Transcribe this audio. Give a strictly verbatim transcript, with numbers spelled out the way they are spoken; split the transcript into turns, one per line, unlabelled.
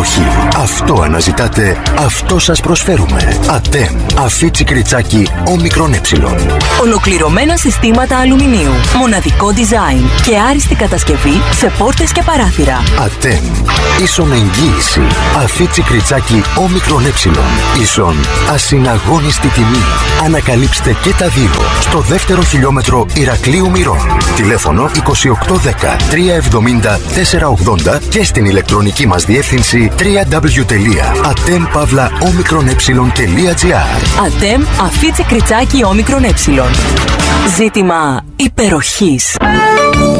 υπεροχή. Αυτό αναζητάτε, αυτό σας προσφέρουμε. ΑΤΕΜ. Αφίτσι κριτσάκι όμικρον ε.
Ολοκληρωμένα συστήματα αλουμινίου. Μοναδικό design και άριστη κατασκευή σε πόρτες και παράθυρα.
ΑΤΕΜ. Ίσον εγγύηση. Αφίτσι κριτσάκι όμικρον ε. Ίσον ασυναγώνιστη τιμή. Ανακαλύψτε και τα δύο στο δεύτερο χιλιόμετρο Ηρακλείου Μυρών. Τηλέφωνο είκοσι οκτώ δέκα τριακόσια εβδομήντα τετρακόσια ογδόντα και στην ηλεκτρονική μας διεύθυνση double-u double-u double-u τελεία atem pavla omicron ε τελεία gr.
ΑΤΕΜ Αφίτσι κριτσάκι όμικρον ε. Ζήτημα υπεροχής.